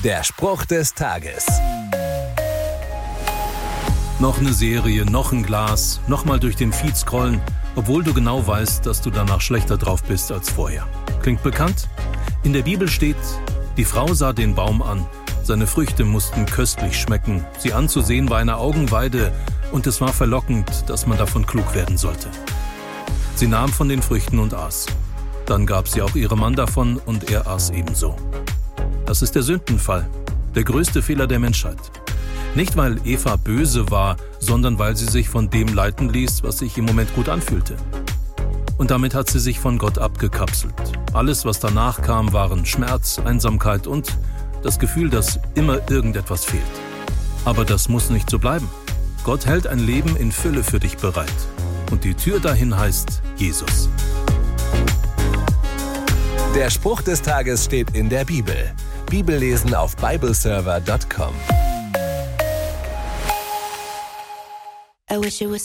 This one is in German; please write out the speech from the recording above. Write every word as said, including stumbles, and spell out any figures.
Der Spruch des Tages. Noch eine Serie, noch ein Glas, nochmal durch den Feed scrollen, obwohl du genau weißt, dass du danach schlechter drauf bist als vorher. Klingt bekannt? In der Bibel steht, die Frau sah den Baum an, seine Früchte mussten köstlich schmecken, sie anzusehen war eine Augenweide und es war verlockend, dass man davon klug werden sollte. Sie nahm von den Früchten und aß. Dann gab sie auch ihrem Mann davon und er aß ebenso. Das ist der Sündenfall, der größte Fehler der Menschheit. Nicht, weil Eva böse war, sondern weil sie sich von dem leiten ließ, was sich im Moment gut anfühlte. Und damit hat sie sich von Gott abgekapselt. Alles, was danach kam, waren Schmerz, Einsamkeit und das Gefühl, dass immer irgendetwas fehlt. Aber das muss nicht so bleiben. Gott hält ein Leben in Fülle für dich bereit. Und die Tür dahin heißt Jesus. Der Spruch des Tages steht in der Bibel. Bibellesen auf bibleserver punkt com. I wish it was